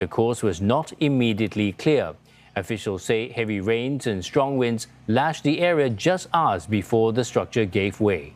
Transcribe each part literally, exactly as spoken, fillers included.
The course was not immediately clear. Officials say heavy rains and strong winds lashed the area just hours before the structure gave way.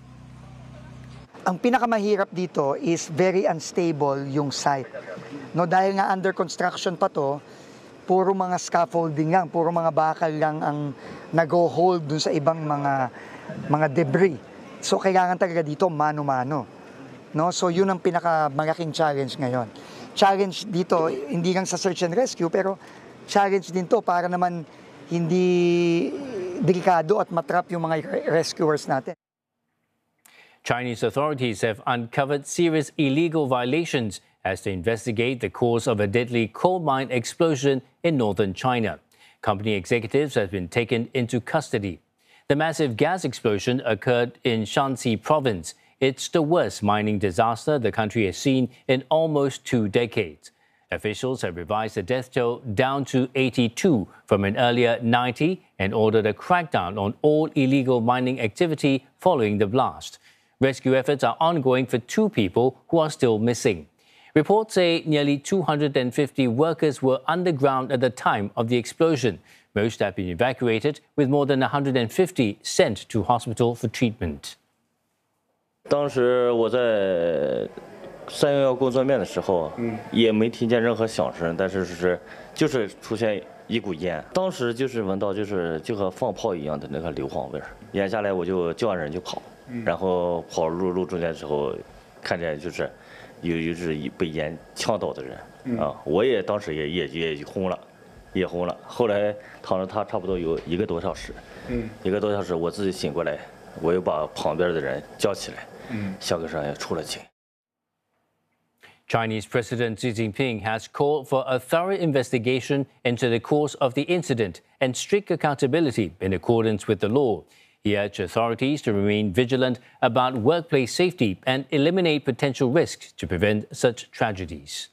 Ang pinakamahirap dito is very unstable yung site. No, dahil nga under construction pa to, puro mga scaffolding lang, puro mga bakal lang ang nag-hold dun sa ibang mga mga debris. So kailangan talaga dito mano-mano. No? So yun ang pinakamalaking challenge ngayon. Challenge dito hindi lang sa search and rescue pero challenge din to para naman hindi delikado at matrap yung mga rescuers natin. Chinese authorities have uncovered serious illegal violations as they investigate the cause of a deadly coal mine explosion in northern China. Company executives have been taken into custody. The massive gas explosion occurred in Shanxi province. It's the worst mining disaster the country has seen in almost two decades. Officials have revised the death toll down to eighty-two from an earlier ninety and ordered a crackdown on all illegal mining activity following the blast. Rescue efforts are ongoing for two people who are still missing. Reports say nearly two hundred fifty workers were underground at the time of the explosion. Most have been evacuated, with more than one hundred fifty sent to hospital for treatment. 当时我在三幺幺工作面的时候，嗯，也没听见任何响声，但是是就是出现一股烟，当时就是闻到就是就和放炮一样的那个硫磺味儿，眼下来我就叫上人就跑，嗯、然后跑路路中间的时候，看见就是有有是被烟呛到的人，嗯、啊，我也当时也也也轰了，也轰了，后来躺着他差不多有一个多小时，嗯，一个多小时我自己醒过来，我又把旁边的人叫起来，嗯，下个山也出了警。 Chinese President Xi Jinping has called for a thorough investigation into the cause of the incident and strict accountability in accordance with the law. He urged authorities to remain vigilant about workplace safety and eliminate potential risks to prevent such tragedies.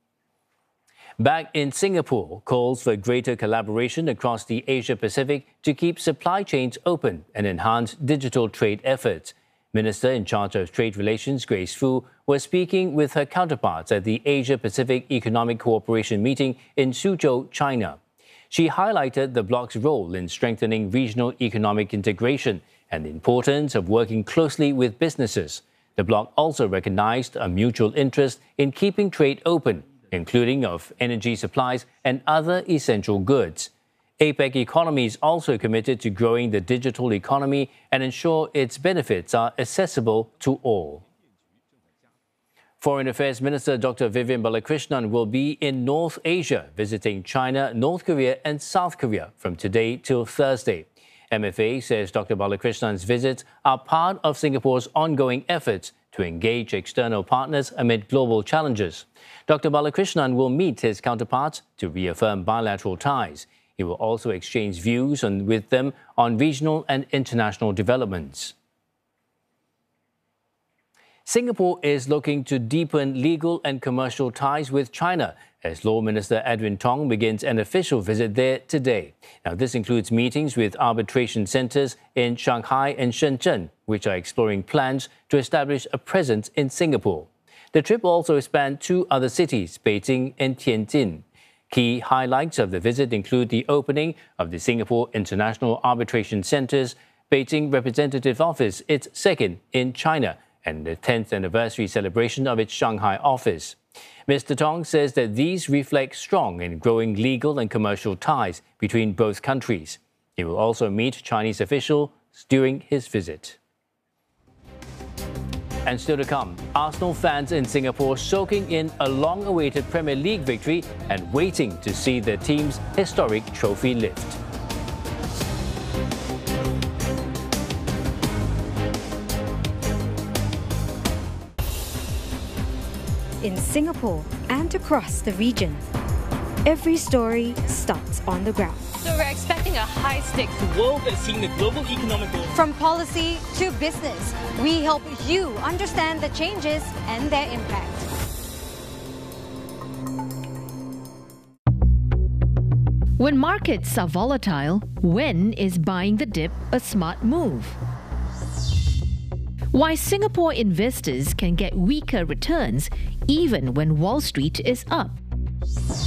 Back in Singapore, calls for greater collaboration across the Asia-Pacific to keep supply chains open and enhance digital trade efforts. Minister in charge of Trade Relations, Grace Fu, was speaking with her counterparts at the Asia-Pacific Economic Cooperation meeting in Suzhou, China. She highlighted the bloc's role in strengthening regional economic integration and the importance of working closely with businesses. The bloc also recognized a mutual interest in keeping trade open, including of energy supplies and other essential goods. APEC economies also committed to growing the digital economy and ensure its benefits are accessible to all. Foreign Affairs Minister Doctor Vivian Balakrishnan will be in North Asia, visiting China, North Korea and South Korea from today till Thursday. M F A says Doctor Balakrishnan's visits are part of Singapore's ongoing efforts to engage external partners amid global challenges. Doctor Balakrishnan will meet his counterparts to reaffirm bilateral ties. He will also exchange views on, with them on regional and international developments. Singapore is looking to deepen legal and commercial ties with China as Law Minister Edwin Tong begins an official visit there today. Now, this includes meetings with arbitration centres in Shanghai and Shenzhen, which are exploring plans to establish a presence in Singapore. The trip also spanned two other cities, Beijing and Tianjin. Key highlights of the visit include the opening of the Singapore International Arbitration Centre's Beijing Representative Office, its second in China, and the tenth anniversary celebration of its Shanghai office. Mister Tong says that these reflect strong and growing legal and commercial ties between both countries. He will also meet Chinese officials during his visit. And still to come, Arsenal fans in Singapore soaking in a long-awaited Premier League victory and waiting to see their team's historic trophy lift. In Singapore and across the region, every story starts on the ground. So we're expecting a high-stakes world that's seeing the global economic growth. From policy to business, we help you understand the changes and their impact. When markets are volatile, when is buying the dip a smart move? Why Singapore investors can get weaker returns even when Wall Street is up?